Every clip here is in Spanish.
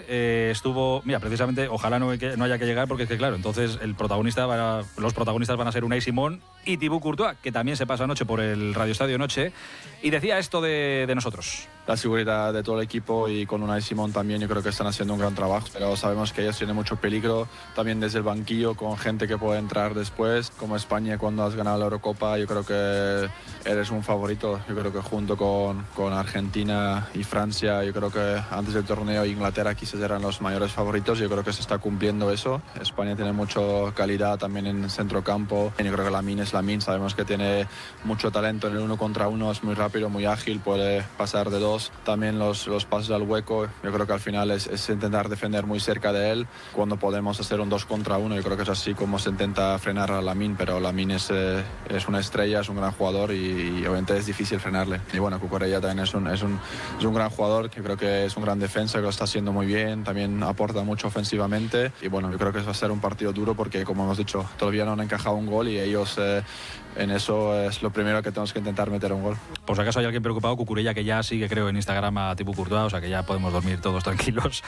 estuvo... Mira, precisamente, ojalá no haya que llegar, porque es que, claro, entonces los protagonistas van a ser Unai Simón y Thibaut Courtois, que también se pasa anoche por el Radio Estadio Noche, y decía esto de nosotros. La seguridad de todo el equipo y con Unai Simón también, yo creo que están haciendo un gran trabajo, pero sabemos que ellos tienen mucho peligro, también desde el banquillo, con gente que puede entrar después, como España cuando has ganado la Eurocopa, yo creo que eres un favorito. Yo creo que junto con Argentina y Francia, yo creo que antes del torneo Inglaterra quizás eran los mayores favoritos. Yo creo que se está cumpliendo eso. España tiene mucha calidad también en centrocampo. Yo creo que Lamine es Lamine, sabemos que tiene mucho talento en el 1 contra 1, es muy rápido, muy ágil, puede pasar de 2. También los pases al hueco, yo creo que al final es intentar defender muy cerca de él. Cuando podemos hacer un 2 contra 1, yo creo que es así como se intenta frenar a Lamine, pero Lamine es una estrella, es un gran jugador y obviamente es difícil frenarle. Y bueno, Cucurella también es un gran jugador, que creo que es un gran defensa, que lo está haciendo muy bien, también aporta mucho ofensivamente. Y bueno, yo creo que va a ser un partido duro porque, como hemos dicho, todavía no han encajado un gol y ellos en eso es lo primero que tenemos que intentar meter un gol. Por si acaso hay alguien preocupado, Cucurella, que ya sigue, creo, en Instagram a Thibaut Courtois, o sea que ya podemos dormir todos tranquilos.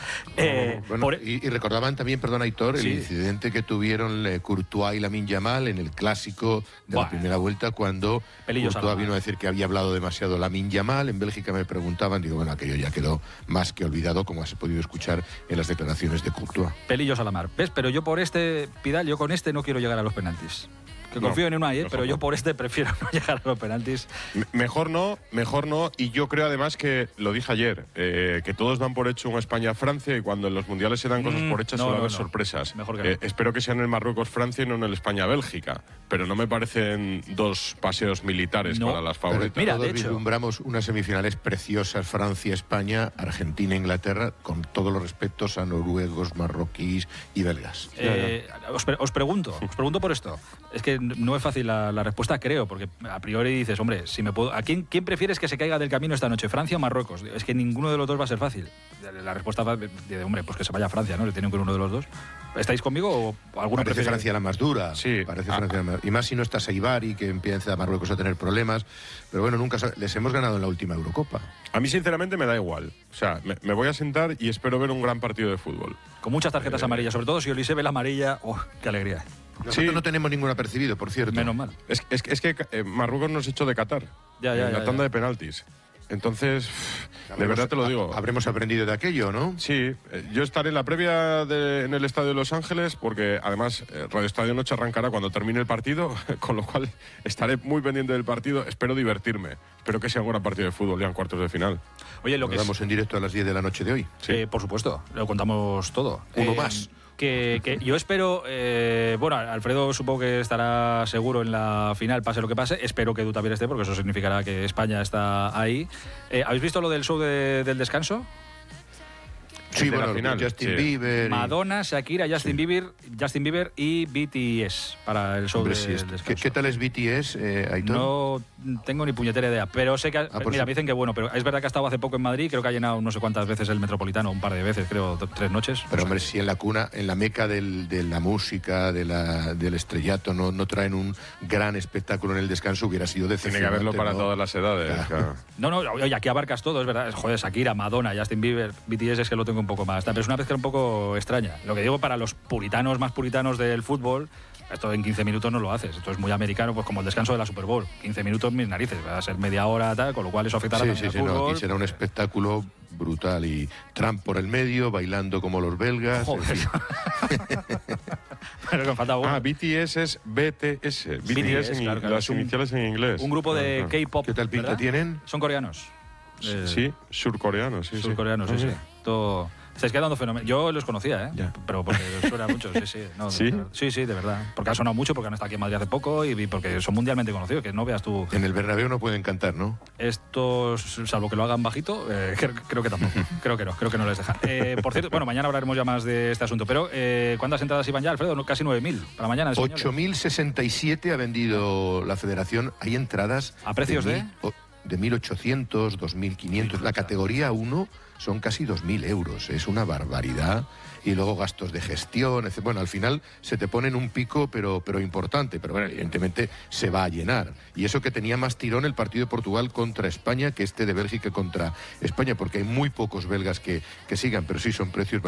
Y recordaban también, perdón, Aitor, el incidente que tuvieron Courtois y Lamine Yamal en el clásico de la primera vuelta, cuando Courtois vino a decir que había hablado demasiado Lamine Yamal. En Bélgica me preguntaban, digo, bueno, aquello ya quedó más que olvidado, como has podido escuchar en las declaraciones de Courtois. Pelillos a la mar. ¿Ves? Pero yo Pidal, yo con este no quiero llegar a los penaltis. Que confío en Unai, pero yo por este prefiero no llegar a los penaltis. Mejor no, y yo creo además que, lo dije ayer, que todos dan por hecho un España-Francia y cuando en los mundiales se dan cosas por hechas suele haber sorpresas. Mejor que espero que sea en el Marruecos-Francia y no en el España-Bélgica, pero no me parecen dos paseos militares para las favoritas. Mira, todos vislumbramos unas semifinales preciosas, Francia-España, Argentina-Inglaterra, con todos los respetos a noruegos, marroquíes y belgas. Os pregunto por esto. Es que no es fácil la respuesta, creo, porque a priori dices, hombre, si me puedo, ¿a quién prefieres que se caiga del camino esta noche, Francia o Marruecos? Es que ninguno de los dos va a ser fácil. La respuesta va de hombre, pues que se vaya a Francia, ¿no? Le tienen con uno de los dos. ¿Estáis conmigo o alguno prefiere? Francia la más dura. Sí. Parece Francia la más... Y más si no está Saibari, que empieza Marruecos a tener problemas. Pero bueno, nunca les hemos ganado en la última Eurocopa. A mí, sinceramente, me da igual. O sea, me voy a sentar y espero ver un gran partido de fútbol. Con muchas tarjetas amarillas, sobre todo si Olise ve la amarilla. ¡Oh, qué alegría! Nosotros no tenemos ningún apercibido, por cierto. Menos mal. Es que Marruecos nos echó de Qatar en la tanda de penaltis. Entonces, de verdad te lo digo. Habremos aprendido de aquello, ¿no? Sí, yo estaré en la previa en el Estadio de Los Ángeles, porque además Radio Estadio Noche arrancará cuando termine el partido, con lo cual estaré muy pendiente del partido. Espero divertirme. Espero que sea un gran partido de fútbol ya en cuartos de final. Oye, lo vamos en directo a las 10 de la noche de hoy. Sí, por supuesto, lo contamos todo. Uno más. Que yo espero, bueno, Alfredo supongo que estará seguro en la final, pase lo que pase. Espero que tú también estés, porque eso significará que España está ahí. ¿Habéis visto lo del show del descanso? Sí, bueno, final. Justin Bieber. Madonna, Shakira, Justin Bieber y BTS para el show del descanso. ¿Qué tal es BTS, Aitor? No tengo ni puñetera idea, pero sé que... mira, me dicen que bueno, pero es verdad que ha estado hace poco en Madrid, creo que ha llenado no sé cuántas veces el Metropolitano, un par de veces, creo, 3 noches. Pero hombre, si en la cuna, en la meca de la música, del estrellato, no traen un gran espectáculo en el descanso, hubiera sido decepcionante. Tiene que haberlo para todas las edades. Claro. No, oye, aquí abarcas todo, es verdad. Joder, Shakira, Madonna, Justin Bieber, BTS, es que lo tengo un poco más. Pero es una mezcla un poco extraña. Lo que digo, para los más puritanos del fútbol, esto en 15 minutos no lo haces. Esto es muy americano, pues como el descanso de la Super Bowl. 15 minutos, mis narices. Va a ser media hora, tal, con lo cual eso afectará al fútbol. No, aquí será un espectáculo brutal. Y Trump por el medio, bailando como los belgas. Joder. Pero que me falta uno. BTS es BTS. BTS claro, las iniciales en inglés. Un grupo de K-pop. ¿Qué tal pinta ¿verdad? tienen? Son coreanos. Sí, surcoreanos. Surcoreanos, sí. Todo... Estáis quedando fenomenal. Yo los conocía, pero porque suena mucho, sí. No, ¿Sí? Sí, de verdad. Porque ha sonado mucho, porque han estado aquí en Madrid hace poco y porque son mundialmente conocidos, que no veas tú... En el Bernabéu no pueden cantar, ¿no? Estos, salvo que lo hagan bajito, creo que tampoco. Creo que no les dejan. Por cierto, bueno, mañana hablaremos ya más de este asunto, pero ¿cuántas entradas iban ya, Alfredo? Casi 9.000 para mañana. 8.067 ha vendido la Federación. Hay entradas... ¿A precios de 1.800, 2.500. La categoría 1 son casi 2.000 euros. Es una barbaridad. Y luego gastos de gestión, etc. Bueno, al final se te ponen un pico, pero importante. Pero bueno, evidentemente se va a llenar. Y eso que tenía más tirón el partido de Portugal contra España que este de Bélgica contra España, porque hay muy pocos belgas que sigan, pero sí son precios